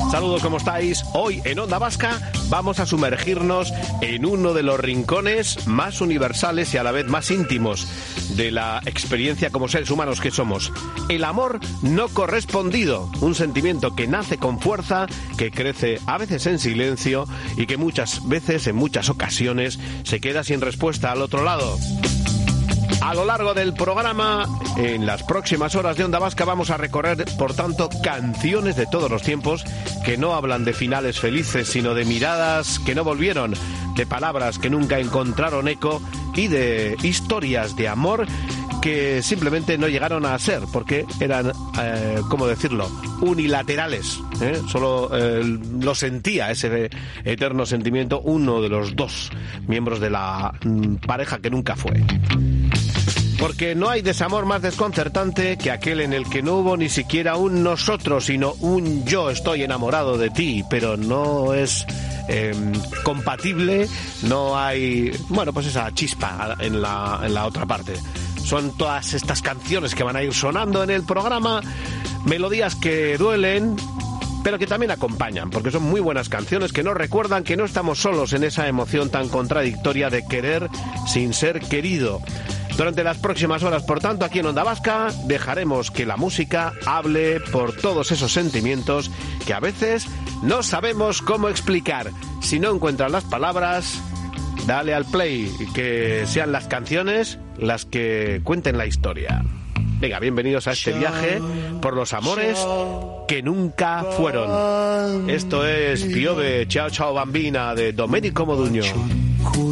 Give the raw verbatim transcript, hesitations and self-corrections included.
Saludos, ¿cómo estáis? Hoy en Onda Vasca vamos a sumergirnos en uno de los rincones más universales y a la vez más íntimos de la experiencia como seres humanos que somos. El amor no correspondido, un sentimiento que nace con fuerza, que crece a veces en silencio y que muchas veces, en muchas ocasiones, se queda sin respuesta al otro lado. A lo largo del programa, en las próximas horas de Onda Vasca, vamos a recorrer, por tanto, canciones de todos los tiempos que no hablan de finales felices, sino de miradas que no volvieron, de palabras que nunca encontraron eco y de historias de amor que simplemente no llegaron a ser, porque eran, eh, ¿cómo decirlo?, unilaterales. ¿eh? Solo eh, lo sentía ese eterno sentimiento uno de los dos miembros de la mm, pareja que nunca fue. Porque no hay desamor más desconcertante que aquel en el que no hubo ni siquiera un nosotros, sino un yo estoy enamorado de ti, pero no es eh, compatible, no hay, bueno, pues esa chispa en la, en la otra parte. Son todas estas canciones que van a ir sonando en el programa, melodías que duelen, pero que también acompañan, porque son muy buenas canciones que nos recuerdan que no estamos solos en esa emoción tan contradictoria de querer sin ser querido. Durante las próximas horas, por tanto, aquí en Onda Vasca, dejaremos que la música hable por todos esos sentimientos que a veces no sabemos cómo explicar. Si no encuentras las palabras, dale al play y que sean las canciones las que cuenten la historia. Venga, bienvenidos a este viaje por los amores que nunca fueron. Esto es Piove, Ciao Ciao Bambina, de Domenico Modugno.